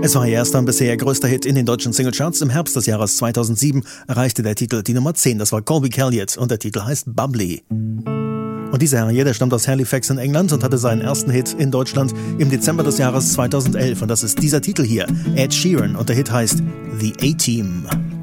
Es war ihr erster und bisher größter Hit in den deutschen Singlecharts. Im Herbst des Jahres 2007 erreichte der Titel die Nummer 10. Das war Colby Calliot und der Titel heißt Bubbly. Und dieser Herr hier, der stammt aus Halifax in England und hatte seinen ersten Hit in Deutschland im Dezember des Jahres 2011. Und das ist dieser Titel hier, Ed Sheeran, und der Hit heißt The A-Team.